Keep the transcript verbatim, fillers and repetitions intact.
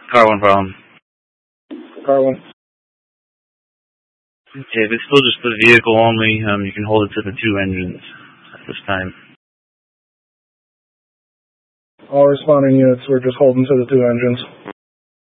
Car one problem. Car one. Okay, if it's still just the vehicle only, um, you can hold it to the two engines at this time. All responding units, we're just holding to the two engines.